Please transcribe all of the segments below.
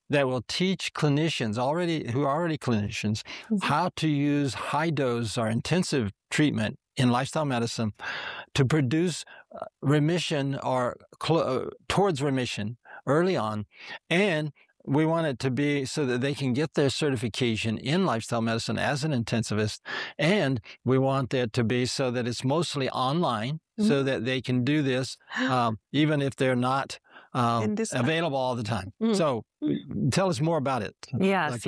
that will teach clinicians who are already clinicians how to use high dose or intensive treatment in lifestyle medicine to produce remission or towards remission early on. And we want it to be so that they can get their certification in lifestyle medicine as an intensivist. And we want it to be so that it's mostly online so that they can do this even if they're not available all the time. So tell us more about it. Yes.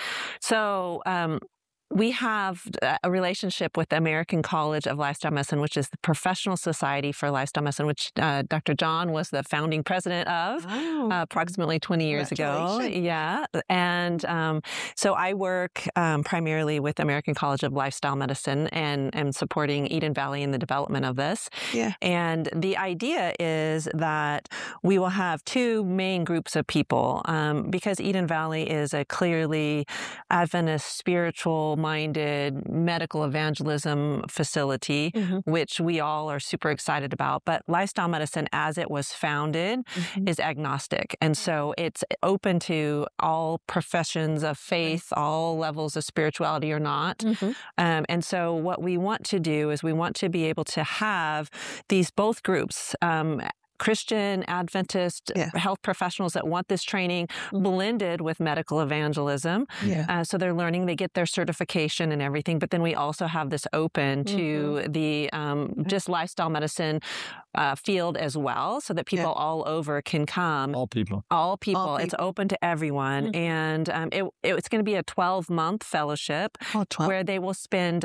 So we have a relationship with the American College of Lifestyle Medicine, which is the professional society for lifestyle medicine, which Dr. John was the founding president of approximately 20 years ago. Yeah. And so I work primarily with the American College of Lifestyle Medicine and am supporting Eden Valley in the development of this. Yeah. And the idea is that we will have two main groups of people because Eden Valley is a clearly Adventist spiritual minded medical evangelism facility, which we all are super excited about. But lifestyle medicine, as it was founded, is agnostic. And so it's open to all professions of faith, all levels of spirituality or not. And so what we want to do is we want to be able to have these both groups, Christian, Adventist health professionals that want this training blended with medical evangelism. So they're learning, they get their certification and everything, but then we also have this open to the just lifestyle medicine field as well, so that people all over can come. All people. It's open to everyone. And it's going to be a 12-month fellowship where they will spend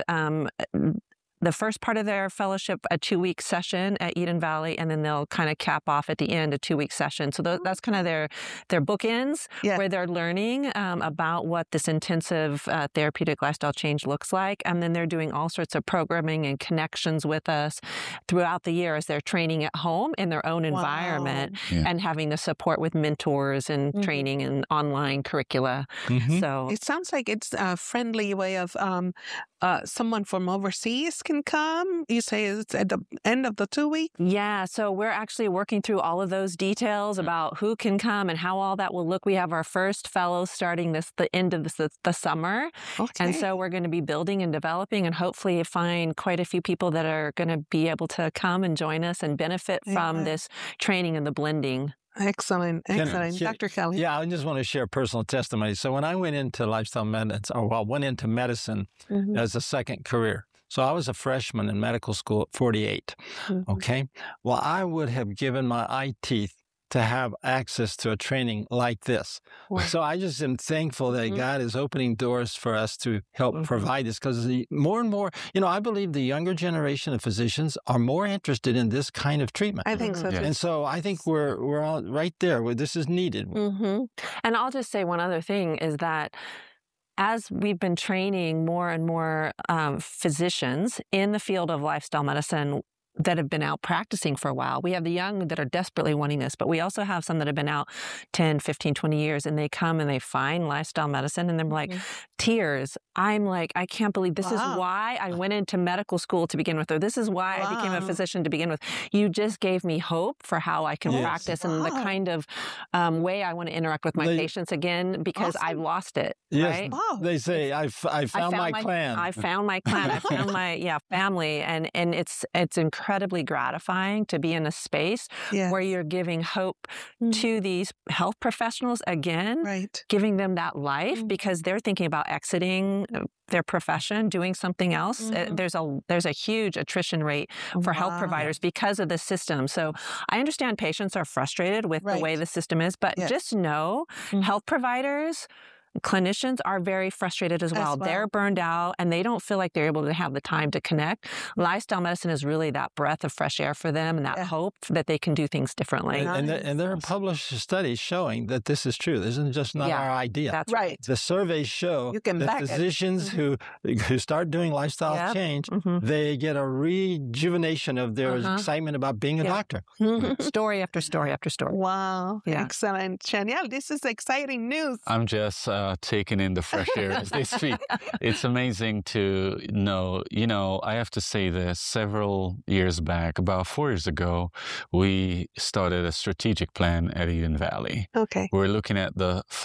the first part of their fellowship, a 2-week session at Eden Valley, and then they'll kind of cap off at the end a 2-week session. So that's kind of their bookends where they're learning about what this intensive therapeutic lifestyle change looks like. And then they're doing all sorts of programming and connections with us throughout the year as they're training at home in their own environment and having the support with mentors and training and online curricula. So it sounds like it's a friendly way of someone from overseas can come. You say it's at the end of the 2 weeks? Yeah, so we're actually working through all of those details about who can come and how all that will look. We have our first fellows starting the end of the summer. And so we're going to be building and developing and hopefully find quite a few people that are going to be able to come and join us and benefit from this training and the blending. Excellent. Dr. Kelly. Yeah, I just want to share personal testimony. So when I went into lifestyle medicine, went into medicine as a second career. So I was a freshman in medical school at 48. Okay. Well, I would have given my eye teeth to have access to a training like this. So I just am thankful that God is opening doors for us to help provide this, because more and more, I believe the younger generation of physicians are more interested in this kind of treatment. I think so too. And so I think we're all right there where this is needed. And I'll just say one other thing is that as we've been training more and more physicians in the field of lifestyle medicine that have been out practicing for a while. We have the young that are desperately wanting this, but we also have some that have been out 10, 15, 20 years, and they come and they find lifestyle medicine, and they're like, tears. I'm like, I can't believe this is why I went into medical school to begin with, or this is why I became a physician to begin with. You just gave me hope for how I can practice and the kind of way I want to interact with my patients again, because I've lost it. Yes, right? They say, I found my clan. I found my clan. I found my family, and it's incredibly gratifying to be in a space where you're giving hope to these health professionals again, giving them that life, because they're thinking about exiting their profession, doing something else. There's a huge attrition rate for health providers because of the system. So I understand patients are frustrated with the way the system is, but just know health providers, clinicians are very frustrated as well. They're burned out and they don't feel like they're able to have the time to connect. Lifestyle medicine is really that breath of fresh air for them and that hope that they can do things differently. And there are published studies showing that this is true. This isn't just not our idea. That's right. The surveys show that physicians who start doing lifestyle change, they get a rejuvenation of their excitement about being a doctor. Story after story after story. Wow. Excellent. Chaniel, this is exciting news. I'm just taking in the fresh air as they speak. It's amazing to know, I have to say this, several years back, about 4 years ago, we started a strategic plan at Eden Valley. Okay. We're looking at the